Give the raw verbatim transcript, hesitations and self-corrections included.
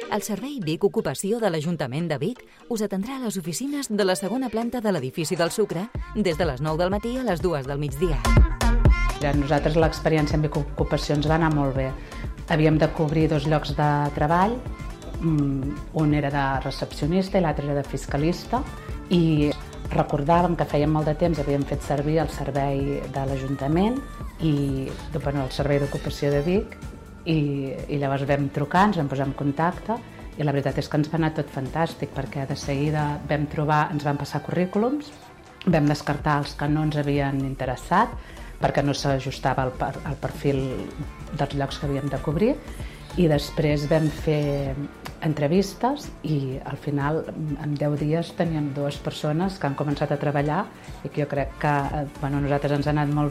El Servei Vic Ocupació de l'Ajuntament de Vic us atendrà a les oficines de la segona planta de l'edifici del Sucre des de les nou del matí a les dues del migdia. A nosaltres l'experiència en Vic Ocupació ens va anar molt bé. Havíem de cobrir dos llocs de treball, un era de recepcionista i l'altre era de fiscalista, i recordàvem que fèiem molt de temps, havíem fet servir el servei de l'Ajuntament i bueno, el servei d'ocupació de Vic, i, i llavors vam trucar, ens vam posar en contacte i la veritat és que ens va anar tot fantàstic perquè de seguida vam trobar, ens van passar currículums, vam descartar els que no ens havien interessat perquè no s'ajustava al, al perfil dels llocs que havíem de cobrir, i després vam fer entrevistes i al final en deu dies teníem dues persones que han començat a treballar i que jo crec que bueno, a nosaltres ens ha anat molt